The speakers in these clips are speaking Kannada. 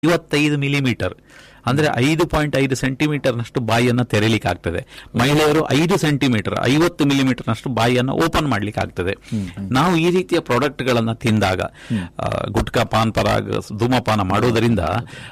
55 ಮಿಲಿಮೀಟರ್ ಅಂದ್ರೆ 5.5 ಸೆಂಟಿಮೀಟರ್ನಷ್ಟು ಬಾಯಿಯನ್ನು ತೆರೆಯಲಿಕ್ಕೆ ಆಗ್ತದೆ. ಮಹಿಳೆಯರು 5 ಸೆಂಟಿಮೀಟರ್ 50 ಮಿಲಿಮೀಟರ್ನಷ್ಟು ಬಾಯಿಯನ್ನು ಓಪನ್ ಮಾಡ್ಲಿಕ್ಕೆ ಆಗ್ತದೆ. ನಾವು ಈ ರೀತಿಯ ಪ್ರಾಡಕ್ಟ್ಗಳನ್ನು ತಿಂದಾಗ ಗುಟ್ಕಾ, ಪಾನ್ ಪರಾಗ್, ಧೂಮಪಾನ ಮಾಡೋದರಿಂದ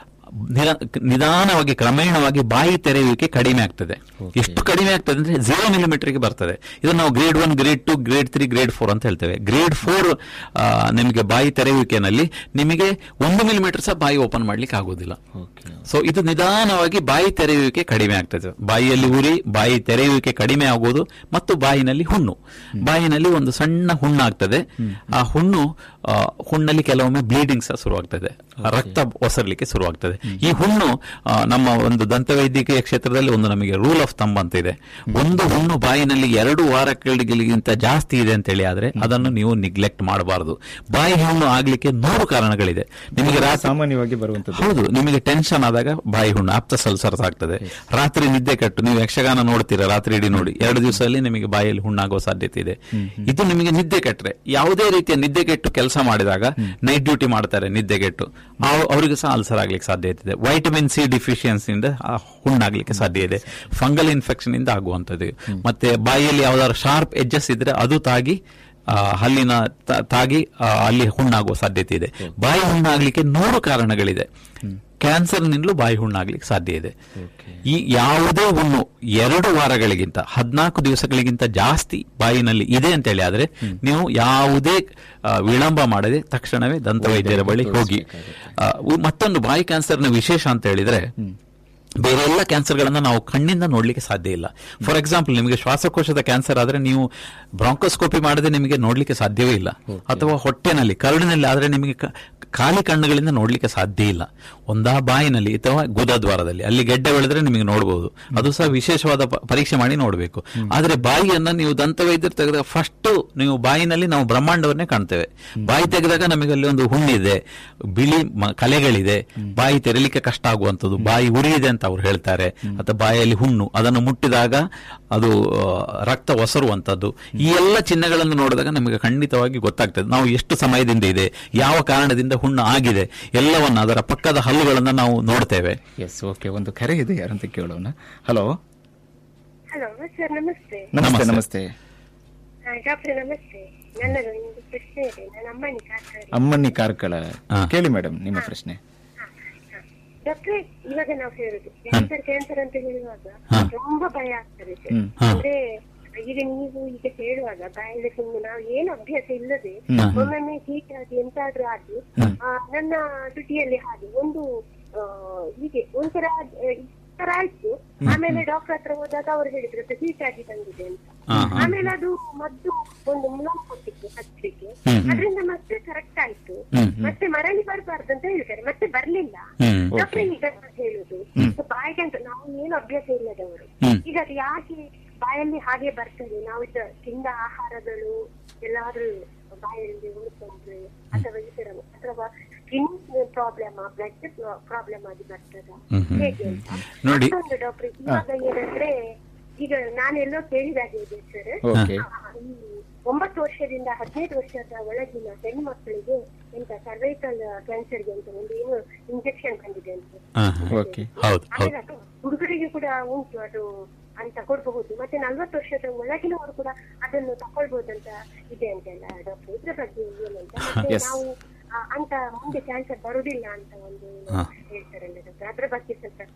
ನಿಧಾನವಾಗಿ ಕ್ರಮೇಣವಾಗಿ ಬಾಯಿ ತೆರೆಯುವಿಕೆ ಕಡಿಮೆ ಆಗ್ತದೆ. ಎಷ್ಟು ಕಡಿಮೆ ಆಗ್ತದೆ ಅಂದ್ರೆ 0 ಮಿಲಿಮೀಟರ್ಗೆ ಬರ್ತದೆ. ಇದು ನಾವು ಗ್ರೇಡ್ 1, ಗ್ರೇಡ್ 2, ಗ್ರೇಡ್ 3, ಗ್ರೇಡ್ 4 ಅಂತ ಹೇಳ್ತೇವೆ. ಗ್ರೇಡ್ 4 ನಿಮಗೆ ಬಾಯಿ ತೆರೆಯುವಿಕೆನಲ್ಲಿ ನಿಮಗೆ 1 ಮಿಲಿಮೀಟರ್ ಸಹ ಬಾಯಿ ಓಪನ್ ಮಾಡ್ಲಿಕ್ಕೆ ಆಗೋದಿಲ್ಲ. ಸೊ ಇದು ನಿಧಾನವಾಗಿ ಬಾಯಿ ತೆರೆಯುವಿಕೆ ಕಡಿಮೆ ಆಗ್ತದೆ. ಬಾಯಿಯಲ್ಲಿ ಉರಿ, ಬಾಯಿ ತೆರೆಯುವಿಕೆ ಕಡಿಮೆ ಆಗೋದು ಮತ್ತು ಬಾಯಿನಲ್ಲಿ ಹುಣ್ಣು. ಬಾಯಿನಲ್ಲಿ ಒಂದು ಸಣ್ಣ ಹುಣ್ಣಾಗ್ತದೆ. ಆ ಹುಣ್ಣಲ್ಲಿ ಕೆಲವೊಮ್ಮೆ ಬ್ಲೀಡಿಂಗ್ ಸಹ ಶುರುವಾಗ್ತದೆ, ರಕ್ತ ಒಸರ್ಲಿಕ್ಕೆ ಶುರುವಾಗ್ತದೆ. ಈ ಹುಣ್ಣು ನಮ್ಮ ಒಂದು ದಂತವೈದ್ಯಕೀಯ ಕ್ಷೇತ್ರದಲ್ಲಿ ಒಂದು ನಮಗೆ ರೂಲ್ ಆಫ್ ಥಂಬ್ ಅಂತ ಇದೆ. ಒಂದು ಹುಣ್ಣು ಬಾಯಿನಲ್ಲಿ 2 ವಾರಗಳಿಗಿಂತ ಜಾಸ್ತಿ ಇದೆ ಅಂತ ಹೇಳಿ ಆದ್ರೆ ಅದನ್ನು ನೀವು ನಿಗ್ಲೆಕ್ಟ್ ಮಾಡಬಾರದು. ಬಾಯಿ ಹುಣ್ಣು ಆಗ್ಲಿಕ್ಕೆ 100 ಕಾರಣಗಳಿದೆ. ನಿಮಗೆ ಸಾಮಾನ್ಯವಾಗಿ ಬರುವಂತದ್ದು. ಹೌದು, ನಿಮಗೆ ಟೆನ್ಷನ್ ಆದಾಗ ಬಾಯಿ ಹುಣ್ಣು, ಆಪ್ತ ಸಲ್ಸರ್ಸ್ ಆಗ್ತದೆ. ರಾತ್ರಿ ನಿದ್ದೆ ಕೆಟ್ಟು ನೀವು ಯಕ್ಷಗಾನ ನೋಡ್ತೀರಾ, ರಾತ್ರಿ ಇಡೀ ನೋಡಿ 2 ದಿವಸದಲ್ಲಿ ನಿಮಗೆ ಬಾಯಲ್ಲಿ ಹುಣ್ಣಾಗುವ ಸಾಧ್ಯತೆ ಇದೆ. ಇದು ನಿಮಗೆ ನಿದ್ದೆ ಕೆಟ್ಟರೆ, ಯಾವುದೇ ರೀತಿಯ ನಿದ್ದೆ ಕೆಟ್ಟು ಕೆಲಸ ಮಾಡಿದಾಗ, ನೈಟ್ ಡ್ಯೂಟಿ ಮಾಡ್ತಾರೆ ನಿದ್ದೆಗೆಟ್ಟು, ಅವರಿಗೆ ಸಹ ಅಲ್ಸರ್ ಆಗ್ಲಿಕ್ಕೆ ಸಾಧ್ಯತೆ ಇದೆ. ವೈಟಮಿನ್ ಸಿ ಡಿಫಿಷಿಯನ್ಸಿಯಿಂದ ಹುಣ್ಣಾಗ್ಲಿಕ್ಕೆ ಸಾಧ್ಯ ಇದೆ. ಫಂಗಲ್ ಇನ್ಫೆಕ್ಷನ್ ಇಂದ ಆಗುವಂಥದ್ದು. ಮತ್ತೆ ಬಾಯಿಯಲ್ಲಿ ಯಾವ್ದಾದ್ರು ಶಾರ್ಪ್ ಎಡ್ಜಸ್ ಇದ್ರೆ ಅದು ತಾಗಿ ಹಲ್ಲಿನ ತಾಗಿ ಅಲ್ಲಿ ಹುಣ್ಣಾಗುವ ಸಾಧ್ಯತೆ ಇದೆ. ಬಾಯಿ ಹುಣ್ಣಾಗ್ಲಿಕ್ಕೆ 100 ಕಾರಣಗಳಿದೆ. ಕ್ಯಾನ್ಸರ್ನಿಂದಲೂ ಬಾಯಿ ಹುಣ್ಣಾಗ್ಲಿಕ್ಕೆ ಸಾಧ್ಯ ಇದೆ. ಈ ಯಾವುದೇ ಹುಣ್ಣು 2 ವಾರಗಳಿಗಿಂತ 14 ದಿವಸಗಳಿಗಿಂತ ಜಾಸ್ತಿ ಬಾಯಿನಲ್ಲಿ ಇದೆ ಅಂತ ಹೇಳಿ ಆದ್ರೆ ನೀವು ಯಾವುದೇ ವಿಳಂಬ ಮಾಡದೆ ತಕ್ಷಣವೇ ದಂತವೈದ್ಯರ ಬಳಿ ಹೋಗಿ. ಮತ್ತೊಂದು ಬಾಯಿ ಕ್ಯಾನ್ಸರ್ನ ವಿಶೇಷ ಅಂತ ಹೇಳಿದ್ರೆ, ಬೇರೆ ಎಲ್ಲ ಕ್ಯಾನ್ಸರ್ಗಳನ್ನ ನಾವು ಕಣ್ಣಿಂದ ನೋಡ್ಲಿಕ್ಕೆ ಸಾಧ್ಯ ಇಲ್ಲ. ಫಾರ್ ಎಕ್ಸಾಂಪಲ್, ನಿಮಗೆ ಶ್ವಾಸಕೋಶದ ಕ್ಯಾನ್ಸರ್ ಆದ್ರೆ ನೀವು ಬ್ರಾಂಕೋಸ್ಕೋಪಿ ಮಾಡದೆ ನಿಮಗೆ ನೋಡ್ಲಿಕ್ಕೆ ಸಾಧ್ಯವೇ ಇಲ್ಲ. ಅಥವಾ ಹೊಟ್ಟೆನಲ್ಲಿ, ಕರುಳಿನಲ್ಲಿ ಆದ್ರೆ ನಿಮಗೆ ಖಾಲಿ ಕಣ್ಣುಗಳಿಂದ ನೋಡ್ಲಿಕ್ಕೆ ಸಾಧ್ಯ ಇಲ್ಲ. ಒಂದಾ ಬಾಯಿನಲ್ಲಿ ಅಥವಾ ಗುದದ್ವಾರದಲ್ಲಿ ಅಲ್ಲಿ ಗೆಡ್ಡೆ ಬೆಳೆದ್ರೆ ನಿಮಗೆ ನೋಡಬಹುದು. ಅದು ಸಹ ವಿಶೇಷವಾದ ಪರೀಕ್ಷೆ ಮಾಡಿ ನೋಡಬೇಕು. ಆದ್ರೆ ಬಾಯಿಯನ್ನ ನೀವು ದಂತವೈದ್ಯರು ತೆಗೆದಾಗ ಫಸ್ಟ್ ನೀವು ಬಾಯಿನಲ್ಲಿ ನಾವು ಬ್ರಹ್ಮಾಂಡವನ್ನೇ ಕಾಣ್ತೇವೆ. ಬಾಯಿ ತೆಗೆದಾಗ ನಮಗೆ ಅಲ್ಲಿ ಒಂದು ಹುಣ್ಣಿದೆ, ಬಿಳಿ ಕಲೆಗಳಿದೆ, ಬಾಯಿ ತೆರಲಿಕ್ಕೆ ಕಷ್ಟ ಆಗುವಂಥದ್ದು, ಬಾಯಿ ಉರಿಯಿದೆ ಅಂತ ಅವ್ರು ಹೇಳ್ತಾರೆ. ಅಥವಾ ಬಾಯಲ್ಲಿ ಹುಣ್ಣು, ಅದನ್ನು ಮುಟ್ಟಿದಾಗ ಅದು ರಕ್ತ ಒಸರುವಂತದ್ದು. ಈ ಎಲ್ಲ ಚಿಹ್ನೆಗಳನ್ನು ನೋಡಿದಾಗ ನಮಗೆ ಖಂಡಿತವಾಗಿ ಗೊತ್ತಾಗ್ತದೆ ನಾವು ಎಷ್ಟು ಸಮಯದಿಂದ ಇದೆ, ಯಾವ ಕಾರಣದಿಂದ ಹುಣ್ಣು ಆಗಿದೆ, ಎಲ್ಲವನ್ನ ಅದರ ಪಕ್ಕದ ಹಲ್ಲುಗಳನ್ನ ನಾವು ನೋಡ್ತೇವೆ. ಒಂದು ಕರೆ ಇದೆ, ಯಾರಂತ ಕೇಳೋಣ. ಹಲೋ ಹಲೋ ಸರ್, ನಮಸ್ತೆ. ನಮಸ್ತೆ. ನಮಸ್ತೆ ಡಾಕ್ಟರ್, ನಮಸ್ತೆ. ನನ್ನದೊಂದು ಪ್ರಶ್ನೆ ಇದೆ. ನಾನು ಅಮ್ಮಣ್ಣಿ ಕಾರ್ಕಳ. ಕೇಳಿ ಮೇಡಮ್ ನಿಮ್ಮ ಪ್ರಶ್ನೆ. ಡಾಕ್ಟ್ರೆ, ಇವಾಗ ನಾವು ಹೇಳುದು ಕ್ಯಾನ್ಸರ್ ಅಂತ ಹೇಳುವಾಗ ತುಂಬಾ ಭಯ ಆಗ್ತದೆ ಸರ್. ಅಂದ್ರೆ ಈಗ ನೀವು ಈಗ ಹೇಳುವಾಗ ಬಾಯಲ್ಲಿ ಸುಮ್ಮನೆ ನಾವು ಏನು ಅಭ್ಯಾಸ ಇಲ್ಲದೆ ಒಮ್ಮೊಮ್ಮೆ ಹೀಟ್ ಆಗಿ ಎಂತಾದ್ರೂ ಆಗಿ ನನ್ನ ತುಟಿಯಲ್ಲಿ ಹಾಗೆ ಒಂದು ಹೀಗೆ ಒಂಥರ ಆಯ್ತು. ಆಮೇಲೆ ಡಾಕ್ಟರ್ ಹತ್ರ ಹೋದಾಗ ಅವ್ರು ಹೇಳಿದ್ರು ಹೀಟ್ ಆಗಿ ಬಂದಿದೆ ಅಂತ. ಆಮೇಲೆ ಅದು ಮದ್ದು ಒಂದು ಮುಲಾಮ್ ಕೊಟ್ಟಿತ್ತು ಹಚ್ಚಲಿಕ್ಕೆ, ಅದರಿಂದ ಮತ್ತೆ ಕರೆಕ್ಟ್ ಆಯ್ತು. ಮತ್ತೆ ಮರಳಿ ಬರಬಾರ್ದು ಅಂತ ಹೇಳ್ತಾರೆ, ಮತ್ತೆ ಬರ್ಲಿಲ್ಲ. ಡಾಕ್ಟರ್ ಈಗ ಹೇಳುದು ಬಾಯಿಗೆ ಅಂತ ನಾವು ಏನು ಅಭ್ಯಾಸ ಇಲ್ಲದವರು, ಈಗ ಅದು ಯಾಕೆ ಬಾಯಲ್ಲಿ ಹಾಗೆ ಬರ್ತದೆ? ನಾವು ತಿಂದ ಆಹಾರಗಳು ಎಲ್ಲಾದ್ರೂ ಬಾಯಲ್ಲಿ ಉಳ್ಕೊಂಡ್ರೆ ಅಥವಾ ಈ ತರ ಅಥವಾ ಸ್ಕಿನ್ ಪ್ರಾಬ್ಲಮ್, ಬ್ಲಡ್ ಪ್ರಾಬ್ಲಮ್ ಆಗಿ ಬರ್ತದ ಹೇಗೆ ಅಂತ ಮತ್ತೊಂದು ಡಾಕ್ಟರ್. ಇವಾಗ ಏನಂದ್ರೆ ಈಗ ನಾನೆಲ್ಲೋ ಕೇಳಿದಾಗೆ ಇದೆ ಸರ್, ಈ 9 ವರ್ಷದಿಂದ 15 ವರ್ಷದ ಒಳಗಿನ ಹೆಣ್ಮಕ್ಳಿಗೆ ಎಂತ ಸರ್ವೈಕಲ್ ಕ್ಯಾನ್ಸರ್ಗೆ ಅಂತ ಒಂದು ಏನು ಇಂಜೆಕ್ಷನ್ ಬಂದಿದೆ ಅಂತ. ಆಮೇಲೆ ಅದು ಹುಡುಗರಿಗೆ ಕೂಡ ಉಂಟು ಅದು ಅಂತ ಕೊಡಬಹುದು. ಮತ್ತೆ 40 ವರ್ಷದ ಒಳಗಿನವರು ಕೂಡ ಅದನ್ನು ತಕೊಳ್ಬಹುದಂತ ಇದೆ ಅಂತೆಲ್ಲ ಡಾಕ್ಟರ್. ಇದ್ರ ಬಗ್ಗೆ ಏನಂತ, ಮತ್ತೆ ನಾವು ಅಂತ ಮುಂದೆ ಕ್ಯಾನ್ಸರ್ ಬರುವುದಿಲ್ಲ ಅಂತ ಒಂದು ಹೇಳ್ತಾರಲ್ಲ ಡಾಕ್ಟರ್, ಅದ್ರ ಬಗ್ಗೆ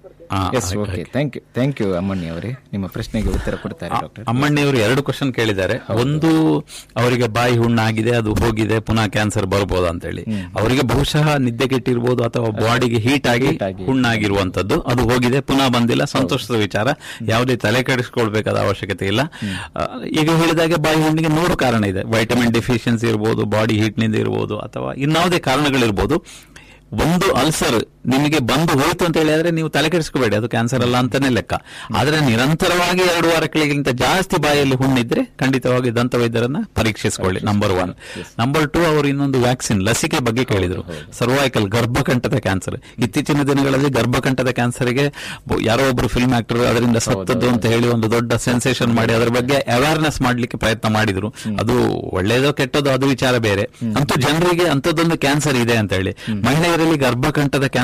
ಸ್ವಲ್ಪ ಥ್ಯಾಂಕ್ ಯು ಅಮ್ಮಣ್ಣಿ ಅವರೇ. ನಿಮ್ಮ ಪ್ರಶ್ನೆಗೆ ಉತ್ತರ ಕೊಡ್ತಾರೆ ಡಾಕ್ಟರ್. ಅಮ್ಮಣ್ಣಿ ಅವರು 2 ಕ್ವಶನ್ ಕೇಳಿದ್ದಾರೆ. ಒಂದು, ಅವರಿಗೆ ಬಾಯಿ ಹುಣ್ಣಾಗಿದೆ, ಅದು ಹೋಗಿದೆ, ಪುನಃ ಕ್ಯಾನ್ಸರ್ ಬರ್ಬೋದಾ ಅಂತ ಹೇಳಿ. ಅವರಿಗೆ ಬಹುಶಃ ನಿದ್ದೆ ಕೆಟ್ಟಿರ್ಬೋದು ಅಥವಾ ಬಾಡಿಗೆ ಹೀಟ್ ಆಗಿ ಹುಣ್ಣಾಗಿರುವಂತದ್ದು, ಅದು ಹೋಗಿದೆ, ಪುನಃ ಬಂದಿಲ್ಲ, ಸಂತೋಷದ ವಿಚಾರ. ಯಾವುದೇ ತಲೆ ಕೆಡಿಸ್ಕೊಳ್ಬೇಕಾದ ಅವಶ್ಯಕತೆ ಇಲ್ಲ. ಈಗ ಹೇಳಿದಾಗೆ ಬಾಯಿ ಹುಣ್ಣಿಗೆ 100 ಕಾರಣ ಇದೆ. ವೈಟಮಿನ್ ಡೆಫಿಷಿಯನ್ಸಿ ಇರ್ಬೋದು, ಬಾಡಿ ಹೀಟ್ ನಿಂದ ಇರ್ಬೋದು, ಅಥವಾ ಇನ್ನಾವುದೇ ಕಾರಣಗಳಿರ್ಬೋದು. ಒಂದು ಅಲ್ಸರ್ ನಿಮಗೆ ಬಂದು ಹೋಯ್ತು ಅಂತ ಹೇಳಿದ್ರೆ ನೀವು ತಲೆ ಕೆಡಿಸ್ಕೋಬೇಡಿ, ಅದು ಕ್ಯಾನ್ಸರ್ ಅಲ್ಲ ಅಂತಾನೆ ಲೆಕ್ಕ. ಆದ್ರೆ ನಿರಂತರವಾಗಿ 2 ವಾರಗಳಿಗಿಂತ ಜಾಸ್ತಿ ಬಾಯಲ್ಲಿ ಹುಣ್ಣಿದ್ರೆ ಖಂಡಿತವಾಗಿ ದಂತವೈದ್ಯರನ್ನ ಪರೀಕ್ಷಿಸಿಕೊಳ್ಳಿ. ನಂಬರ್ 1. ನಂಬರ್ 2, ಅವರು ಇನ್ನೊಂದು ವ್ಯಾಕ್ಸಿನ್, ಲಸಿಕೆ ಬಗ್ಗೆ ಕೇಳಿದ್ರು. Cervical, ಗರ್ಭಕಂಠದ cancer. ಇತ್ತೀಚಿನ ದಿನಗಳಲ್ಲಿ ಗರ್ಭಕಂಠದ ಕ್ಯಾನ್ಸರ್ಗೆ ಯಾರೋ ಒಬ್ರು ಫಿಲ್ಮ್ ಆಕ್ಟರ್ ಅದರಿಂದ ಸತ್ತದ್ದು ಅಂತ ಹೇಳಿ ಒಂದು ದೊಡ್ಡ ಸೆನ್ಸೇಷನ್ ಮಾಡಿ ಅದರ ಬಗ್ಗೆ ಅವೇರ್ನೆಸ್ ಮಾಡ್ಲಿಕ್ಕೆ ಪ್ರಯತ್ನ ಮಾಡಿದ್ರು. ಅದು ಒಳ್ಳೇದೋ ಕೆಟ್ಟದೋ ಅದು ವಿಚಾರ ಬೇರೆ. ಅಂತೂ ಜನರಿಗೆ ಅಂತದೊಂದು ಕ್ಯಾನ್ಸರ್ ಇದೆ ಅಂತ ಹೇಳಿ. ಮಹಿಳೆಯರಲ್ಲಿ ಗರ್ಭಕಂಠದ ಕ್ಯಾನ್ಸರ್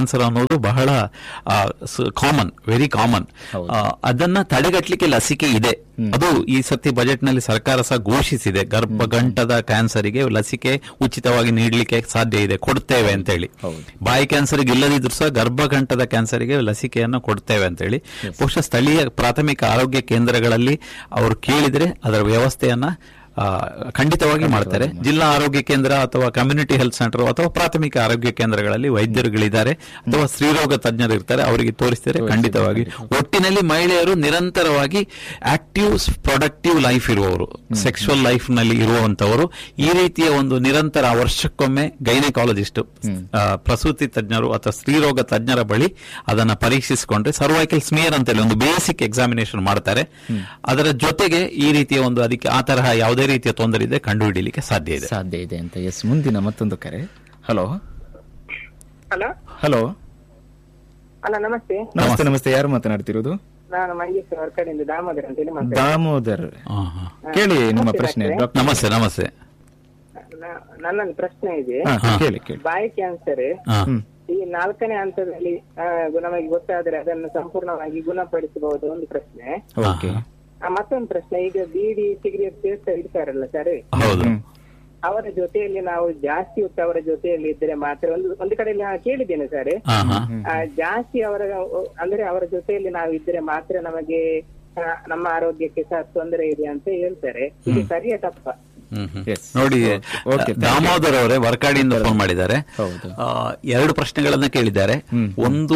ಕ್ಯಾನ್ಸರ್ ಅನ್ನೋದು ಬಹಳ ಕಾಮನ್, ವೆರಿ ಕಾಮನ್. ಅದನ್ನ ತಡೆಗಟ್ಟಲಿಕ್ಕೆ ಲಸಿಕೆ ಇದೆ. ಅದು ಈ ಸತಿ ಬಜೆಟ್ ನಲ್ಲಿ ಸರ್ಕಾರ ಸಹ ಘೋಷಿಸಿದೆ, ಗರ್ಭಗಂಟದ ಕ್ಯಾನ್ಸರ್ಗೆ ಲಸಿಕೆ ಉಚಿತವಾಗಿ ನೀಡಲಿಕ್ಕೆ ಸಾಧ್ಯ ಇದೆ, ಕೊಡ್ತೇವೆ ಅಂತ ಹೇಳಿ. ಬಾಯಿ ಕ್ಯಾನ್ಸರ್ಗೆ ಇಲ್ಲದಿದ್ರು ಸಹ ಗರ್ಭಗಂಟದ ಕ್ಯಾನ್ಸರ್ಗೆ ಲಸಿಕೆಯನ್ನು ಕೊಡ್ತೇವೆ ಅಂತ ಹೇಳಿ. ಬಹುಶಃ ಸ್ಥಳೀಯ ಪ್ರಾಥಮಿಕ ಆರೋಗ್ಯ ಕೇಂದ್ರಗಳಲ್ಲಿ ಅವರು ಕೇಳಿದ್ರೆ ಅದರ ವ್ಯವಸ್ಥೆಯನ್ನ ಖಂಡಿತವಾಗಿ ಮಾಡ್ತಾರೆ. ಜಿಲ್ಲಾ ಆರೋಗ್ಯ ಕೇಂದ್ರ ಅಥವಾ ಕಮ್ಯುನಿಟಿ ಹೆಲ್ತ್ ಸೆಂಟರ್ ಅಥವಾ ಪ್ರಾಥಮಿಕ ಆರೋಗ್ಯ ಕೇಂದ್ರಗಳಲ್ಲಿ ವೈದ್ಯರುಗಳಿದ್ದಾರೆ ಅಥವಾ ಸ್ತ್ರೀರೋಗ ತಜ್ಞರು ಇರ್ತಾರೆ, ಅವರಿಗೆ ತೋರಿಸ್ತಾರೆ ಖಂಡಿತವಾಗಿ. ಒಟ್ಟಿನಲ್ಲಿ ಮಹಿಳೆಯರು ನಿರಂತರವಾಗಿ ಆಕ್ಟಿವ್ ಪ್ರೊಡಕ್ಟಿವ್ ಲೈಫ್ ಇರುವವರು, ಸೆಕ್ಸುವಲ್ ಲೈಫ್ ನಲ್ಲಿ ಇರುವಂತವರು ಈ ರೀತಿಯ ಒಂದು ನಿರಂತರ ವರ್ಷಕ್ಕೊಮ್ಮೆ ಗೈನಕಾಲಜಿಸ್ಟ್, ಪ್ರಸೂತಿ ತಜ್ಞರು ಅಥವಾ ಸ್ತ್ರೀರೋಗ ತಜ್ಞರ ಬಳಿ ಅದನ್ನ ಪರೀಕ್ಷಿಸಿಕೊಂಡ್ರೆ ಸರ್ವೈಕಲ್ ಸ್ಮಿಯರ್ ಅಂತೇಳಿ ಒಂದು ಬೇಸಿಕ್ ಎಕ್ಸಾಮಿನೇಷನ್ ಮಾಡ್ತಾರೆ. ಅದರ ಜೊತೆಗೆ ಈ ರೀತಿಯ ಒಂದು ಅದಕ್ಕೆ ಆ ತರಹ ಯಾವುದೇ ರೀತಿಯ ತೊಂದರೆ ಇದೆ ಕಂಡುಹಿಡಿಯಲಿಕ್ಕೆ ಸಾಧ್ಯ ಇದೆ ಅಂತ. ಎಸ್, ಮುಂದಿನ ಮತ್ತೊಂದು ಕರೆ. ಹಲೋ ಹಲೋ ಹಲೋ ಅಲ್ಲ, ನಮಸ್ತೆ. ನಮಸ್ತೆ. ಯಾರು ಮಾತನಾಡ್ತಿರೋದು? ನಾನು ಮಂಜೇಶ್ವರ ಅವ್ರ ಕಡೆಯಿಂದ ದಾಮೋದರ್ ಅಂತ ಹೇಳಿ ದಾಮೋದರ್, ಕೇಳಿ ನಿಮ್ಮ ಪ್ರಶ್ನೆ. ನಮಸ್ತೆ. ನಮಸ್ತೆ. ನನ್ನೊಂದು ಪ್ರಶ್ನೆ ಇದೆ. ಕೇಳಿ. ಬಾಯಿ ಕ್ಯಾನ್ಸರ್ ಈ 4ನೇ ಹಂತದಲ್ಲಿ ನಮಗೆ ಗೊತ್ತಾದ್ರೆ ಅದನ್ನು ಸಂಪೂರ್ಣವಾಗಿ ಗುಣಪಡಿಸಬಹುದು, ಒಂದು ಪ್ರಶ್ನೆ. ಮತ್ತೊಂದು ಪ್ರಶ್ನೆ, ಈಗ ಬೀಡಿ ಸಿಗರೇಟ್ ಸೇರ್ತಾ ಇರ್ತಾರಲ್ಲ ಸರ್, ಅವರ ಜೊತೆಯಲ್ಲಿ ನಾವು ಜಾಸ್ತಿ ಹೊತ್ತು ಅವರ ಜೊತೆಯಲ್ಲಿ ಇದ್ರೆ ಮಾತ್ರ ಒಂದು ಕಡೆಯಲ್ಲಿ ನಾನು ಕೇಳಿದ್ದೇನೆ ಸರ್, ಜಾಸ್ತಿ ಅಂದ್ರೆ ಅವರ ಜೊತೆಯಲ್ಲಿ ನಾವು ಇದ್ರೆ ಮಾತ್ರ ನಮಗೆ ನಮ್ಮ ಆರೋಗ್ಯಕ್ಕೆ ಸಹ ತೊಂದರೆ ಇದೆ ಅಂತ ಹೇಳ್ತಾರೆ. ಇದು ಸರಿಯಾ ತಪ್ಪ? ನೋಡಿ, ದಾಮೋದರ್ ಅವರೇ ವರ್ಕಾಡಿಯಿಂದ ಫೋನ್ ಮಾಡಿದ್ದಾರೆ. 2 ಪ್ರಶ್ನೆಗಳನ್ನ ಕೇಳಿದ್ದಾರೆ. ಒಂದು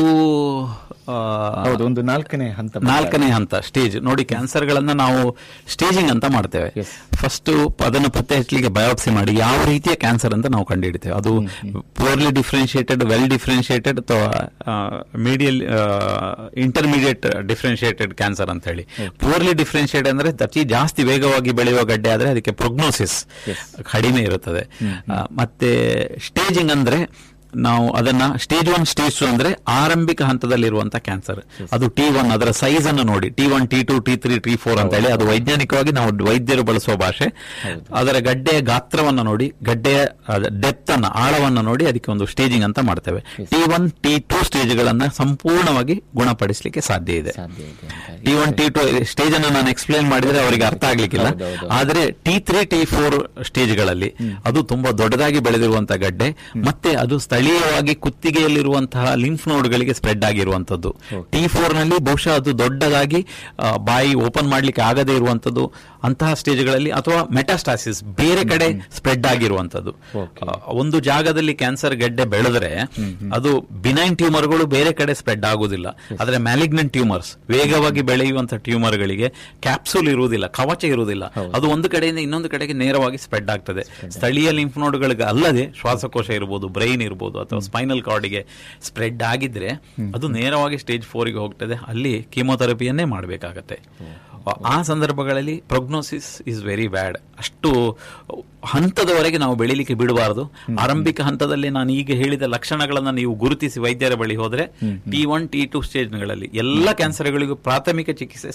4ನೇ ಹಂತ ಸ್ಟೇಜ್. ನೋಡಿ, ಕ್ಯಾನ್ಸರ್ ಗಳನ್ನ ನಾವು ಸ್ಟೇಜಿಂಗ್ ಅಂತ ಮಾಡ್ತೇವೆ. ಫಸ್ಟ್ ಅದನ್ನು ಪತ್ತೆ ಹಚ್ಚಲಿಕ್ಕೆ ಬಯೋಪ್ಸಿ ಮಾಡಿ ಯಾವ ರೀತಿಯ ಕ್ಯಾನ್ಸರ್ ಅಂತ ನಾವು ಕಂಡುಹಿಡಿತೇವೆ. ಅದು ಪೂರ್ಲಿ ಡಿಫ್ರೆನ್ಶಿಯೇಟೆಡ್, ವೆಲ್ ಡಿಫ್ರೆನ್ಶಿಯೇಟೆಡ್ ಅಥವಾ ಮೀಡಿಯಲ್ ಇಂಟರ್ಮೀಡಿಯೇಟ್ ಡಿಫ್ರೆನ್ಶಿಯೇಟೆಡ್ ಕ್ಯಾನ್ಸರ್ ಅಂತ ಹೇಳಿ. ಪೂರ್ಲಿ ಡಿಫ್ರೆನ್ಶಿಯೇಟ್ ಅಂದ್ರೆ ಅತಿ ಜಾಸ್ತಿ ವೇಗವಾಗಿ ಬೆಳೆಯುವ ಗಡ್ಡೆ ಆದ್ರೆ ಅದಕ್ಕೆ ಪ್ರೊಗ್ನೋಸಿಸ್ ಕಡಿಮೆ ಇರುತ್ತದೆ. ಮತ್ತೆ ಸ್ಟೇಜಿಂಗ್ ಅಂದ್ರೆ ನಾವು ಅದನ್ನ ಸ್ಟೇಜ್ 1 ಸ್ಟೇಜ್ 2 ಅಂದ್ರೆ ಆರಂಭಿಕ ಹಂತದಲ್ಲಿರುವಂತಹ ಕ್ಯಾನ್ಸರ್. ಅದು T1, ಅದರ ಸೈಜ್ ಅನ್ನು ನೋಡಿ, T1 T2 T3 T4 ಅಂತ ಹೇಳಿ, ಅದು ವೈಜ್ಞಾನಿಕವಾಗಿ ನಾವು ವೈದ್ಯರು ಬಳಸುವ ಭಾಷೆ. ಅದರ ಗಡ್ಡೆಯ ಗಾತ್ರವನ್ನು ನೋಡಿ, ಗಡ್ಡೆಯ ಡೆಪ್ತ್ ಅನ್ನ, ಆಳವನ್ನು ನೋಡಿ ಅದಕ್ಕೆ ಒಂದು ಸ್ಟೇಜಿಂಗ್ ಅಂತ ಮಾಡ್ತೇವೆ. T1 T2 ಸ್ಟೇಜ್ಗಳನ್ನ ಸಂಪೂರ್ಣವಾಗಿ ಗುಣಪಡಿಸಲಿಕ್ಕೆ ಸಾಧ್ಯ ಇದೆ. T1 T2 ಸ್ಟೇಜ್ ಅನ್ನು ನಾನು ಎಕ್ಸ್ಪ್ಲೇನ್ ಮಾಡಿದ್ರೆ ಅವರಿಗೆ ಅರ್ಥ ಆಗ್ಲಿಕ್ಕಿಲ್ಲ. ಆದ್ರೆ T3 T4 ಸ್ಟೇಜ್ಗಳಲ್ಲಿ ಅದು ತುಂಬಾ ದೊಡ್ಡದಾಗಿ ಬೆಳೆದಿರುವಂತಹ ಗಡ್ಡೆ, ಮತ್ತೆ ಅದು ಸ್ಥಳೀಯವಾಗಿ ಕುತ್ತಿಗೆಯಲ್ಲಿರುವಂತಹ ಲಿಂಫ್ ನೋಡ್ಗಳಿಗೆ ಸ್ಪ್ರೆಡ್ ಆಗಿರುವಂತದ್ದು. T4 ನಲ್ಲಿ ಬಹುಶಃ ಅದು ದೊಡ್ಡದಾಗಿ ಬಾಯಿ ಓಪನ್ ಮಾಡ್ಲಿಕ್ಕೆ ಆಗದೇ ಇರುವಂತದ್ದು, ಅಂತಹ ಸ್ಟೇಜ್ಗಳಲ್ಲಿ, ಅಥವಾ ಮೆಟಾಸ್ಟಾಸಿಸ್ ಬೇರೆ ಕಡೆ ಸ್ಪ್ರೆಡ್ ಆಗಿರುವಂತದ್ದು. ಒಂದು ಜಾಗದಲ್ಲಿ ಕ್ಯಾನ್ಸರ್ ಗಡ್ಡೆ ಬೆಳೆದ್ರೆ ಅದು ಬಿನೈನ್ ಟ್ಯೂಮರ್ಗಳು ಬೇರೆ ಕಡೆ ಸ್ಪ್ರೆಡ್ ಆಗುದಿಲ್ಲ. ಆದ್ರೆ ಮ್ಯಾಲಿಗ್ನೆಂಟ್ ಟ್ಯೂಮರ್ಸ್, ವೇಗವಾಗಿ ಬೆಳೆಯುವಂತಹ ಟ್ಯೂಮರ್ಗಳಿಗೆ ಕ್ಯಾಪ್ಸೂಲ್ ಇರುವುದಿಲ್ಲ, ಕವಚ ಇರುವುದಿಲ್ಲ. ಅದು ಒಂದು ಕಡೆಯಿಂದ ಇನ್ನೊಂದು ಕಡೆಗೆ ನೇರವಾಗಿ ಸ್ಪ್ರೆಡ್ ಆಗ್ತದೆ. ಸ್ಥಳೀಯ ಲಿಂಫ್ ನೋಡ್ಗಳಿಗೆ ಅಲ್ಲದೆ ಶ್ವಾಸಕೋಶ ಇರಬಹುದು, ಬ್ರೈನ್ ಇರಬಹುದು, ಅಥವಾ ಸ್ಪೈನಲ್ ಕಾರ್ಡ್ಗೆ ಸ್ಪ್ರೆಡ್ ಆಗಿದ್ರೆ ಅದು ನೇರವಾಗಿ ಸ್ಟೇಜ್ 4ಗೆ ಹೋಗ್ತದೆ. ಅಲ್ಲಿ ಕೀಮೋಥೆರಪಿಯನ್ನೇ ಮಾಡಬೇಕಾಗತ್ತೆ. ಆ ಸಂದರ್ಭಗಳಲ್ಲಿ ಪ್ರೊಗ್ನೋಸಿಸ್ ಇಸ್ ವೆರಿ ಬ್ಯಾಡ್. ಅಷ್ಟು ಹಂತದವರೆಗೆ ನಾವು ಬೆಳಿಲಿಕ್ಕೆ ಬಿಡಬಾರದು. ಆರಂಭಿಕ ಹಂತದಲ್ಲಿ ನಾನು ಈಗ ಹೇಳಿದ ಲಕ್ಷಣಗಳನ್ನು ನೀವು ಗುರುತಿಸಿ ವೈದ್ಯರ ಬಳಿ ಹೋದ್ರೆ T1 T2 ಸ್ಟೇಜ್ಗಳಲ್ಲಿ ಎಲ್ಲ ಕ್ಯಾನ್ಸರ್ಗಳಿಗೂ ಪ್ರಾಥಮಿಕ ಚಿಕಿತ್ಸೆ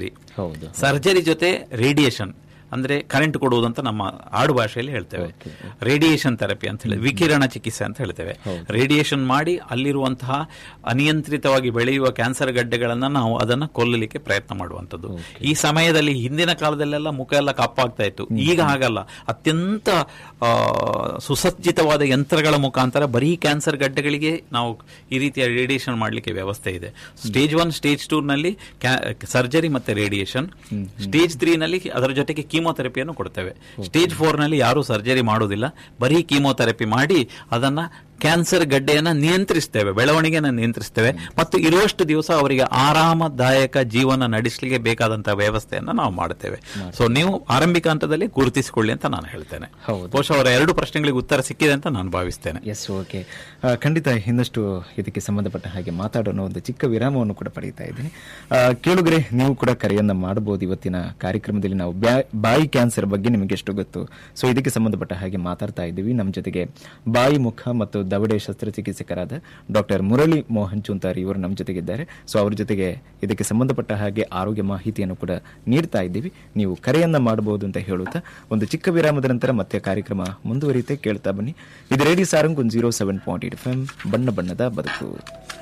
ಸರ್ಜರಿ ಜೊತೆ ರೇಡಿಯೇಷನ್, ಅಂದ್ರೆ ಕರೆಂಟ್ ಕೊಡುವುದಂತ ನಮ್ಮ ಆಡು ಭಾಷೆಯಲ್ಲಿ ಹೇಳ್ತೇವೆ. ರೇಡಿಯೇಷನ್ ಥೆರಪಿ ಅಂತ ಹೇಳಿ, ವಿಕಿರಣ ಚಿಕಿತ್ಸೆ ಅಂತ ಹೇಳ್ತೇವೆ. ರೇಡಿಯೇಷನ್ ಮಾಡಿ ಅಲ್ಲಿರುವಂತಹ ಅನಿಯಂತ್ರಿತವಾಗಿ ಬೆಳೆಯುವ ಕ್ಯಾನ್ಸರ್ ಗಡ್ಡೆಗಳನ್ನ ನಾವು ಅದನ್ನ ಕೊಲ್ಲಲಿಕ್ಕೆ ಪ್ರಯತ್ನ ಮಾಡುವಂಥದ್ದು. ಈ ಸಮಯದಲ್ಲಿ ಹಿಂದಿನ ಕಾಲದಲ್ಲೆಲ್ಲ ಮುಖ ಎಲ್ಲ ಕಪ್ಪಾಗ್ತಾ ಇತ್ತು, ಈಗ ಹಾಗಲ್ಲ. ಅತ್ಯಂತ ಸುಸಜ್ಜಿತವಾದ ಯಂತ್ರಗಳ ಮುಖಾಂತರ ಬರೀ ಕ್ಯಾನ್ಸರ್ ಗಡ್ಡೆಗಳಿಗೆ ನಾವು ಈ ರೀತಿಯ ರೇಡಿಯೇಷನ್ ಮಾಡಲಿಕ್ಕೆ ವ್ಯವಸ್ಥೆ ಇದೆ. ಸ್ಟೇಜ್ 1 ಸ್ಟೇಜ್ 2 ನಲ್ಲಿ ಸರ್ಜರಿ ಮತ್ತೆ ರೇಡಿಯೇಷನ್, ಸ್ಟೇಜ್ 3 ನಲ್ಲಿ ಅದರ ಜೊತೆಗೆ ಕೀಮೋಥೆರಪಿಯನ್ನು ಕೊಡ್ತೇವೆ. ಸ್ಟೇಜ್ 4 ನಲ್ಲಿ ಯಾರು ಸರ್ಜರಿ ಮಾಡುವುದಿಲ್ಲ, ಬರೀ ಕೀಮೋಥೆರಪಿ ಮಾಡಿ ಅದನ್ನ ಕ್ಯಾನ್ಸರ್ ಗಡ್ಡೆಯನ್ನ ನಿಯಂತ್ರಿಸ್ತೇವೆ, ಬೆಳವಣಿಗೆಯನ್ನು ನಿಯಂತ್ರಿಸ್ತೇವೆ, ಮತ್ತು ಇರುವಷ್ಟು ದಿವಸ ಅವರಿಗೆ ಆರಾಮದಾಯಕ ಜೀವನ ನಡೆಸಲಿಕ್ಕೆ ಬೇಕಾದಂತಹ ವ್ಯವಸ್ಥೆಯನ್ನ ನಾವು ಮಾಡುತ್ತೇವೆ. ಸೊ ನೀವು ಆರಂಭಿಕ ಹಂತದಲ್ಲಿ ಗುರುತಿಸಿಕೊಳ್ಳಿ ಅಂತ ನಾನು ಹೇಳ್ತೇನೆ. ಬಹುಶಃ ಅವರ 2 ಪ್ರಶ್ನೆಗಳಿಗೆ ಉತ್ತರ ಸಿಕ್ಕಿದೆ ಅಂತ ನಾನು ಭಾವಿಸ್ತೇನೆ. ಎಸ್, ಓಕೆ, ಖಂಡಿತ ಇನ್ನಷ್ಟು ಇದಕ್ಕೆ ಸಂಬಂಧಪಟ್ಟ ಹಾಗೆ ಮಾತಾಡೋಣ. ಒಂದು ಚಿಕ್ಕ ವಿರಾಮವನ್ನು ಕೂಡ ಪಡೆಯುತ್ತಾ ಇದ್ದೀನಿ. ಕೇಳುಗರೆ, ನೀವು ಕೂಡ ಕರೆಯನ್ನ ಮಾಡಬಹುದು. ಇವತ್ತಿನ ಕಾರ್ಯಕ್ರಮದಲ್ಲಿ ನಾವು ಬಾಯಿ ಕ್ಯಾನ್ಸರ್ ಬಗ್ಗೆ ನಿಮಗೆ ಎಷ್ಟು ಗೊತ್ತು, ಸೊ ಇದಕ್ಕೆ ಸಂಬಂಧಪಟ್ಟ ಹಾಗೆ ಮಾತಾಡ್ತಾ ಇದ್ದೀವಿ. ನಮ್ಮ ಜೊತೆಗೆ ಬಾಯಿ, ಮುಖ ಮತ್ತು ದವಡೆ ಶಸ್ತ್ರಚಿಕಿತ್ಸಕರಾದ ಡಾಕ್ಟರ್ ಮುರಳಿ ಮೋಹನ್ ಚುಂತಾರಿ ಇವರು ನಮ್ಮ ಜೊತೆಗಿದ್ದಾರೆ. ಸೊ ಅವ್ರ ಜೊತೆಗೆ ಇದಕ್ಕೆ ಸಂಬಂಧಪಟ್ಟ ಹಾಗೆ ಆರೋಗ್ಯ ಮಾಹಿತಿಯನ್ನು ಕೂಡ ನೀಡ್ತಾ ಇದ್ದೀವಿ. ನೀವು ಕರೆಯನ್ನ ಮಾಡಬಹುದು ಅಂತ ಹೇಳುತ್ತಾ ಒಂದು ಚಿಕ್ಕ ವಿರಾಮದ ನಂತರ ಮತ್ತೆ ಕಾರ್ಯಕ್ರಮ ಮುಂದುವರಿಯುತ್ತೆ. ಕೇಳ್ತಾ ಬನ್ನಿ. ಇದು ರೇಡಿಯೋ ಸಾರಂಗ್ 107.8 FM ಬಣ್ಣ ಬಣ್ಣದ ಬದುಕು.